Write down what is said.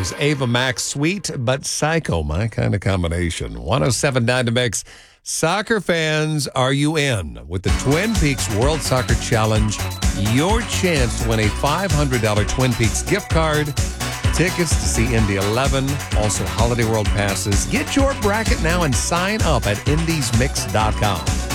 was Ava Max. Sweet but psycho, my kind of combination. 107.9 The Mix. Soccer fans, are you in? With the Twin Peaks World Soccer Challenge, your chance to win a $500 Twin Peaks gift card, tickets to see Indy 11, also Holiday World passes. Get your bracket now and sign up at indiesmix.com.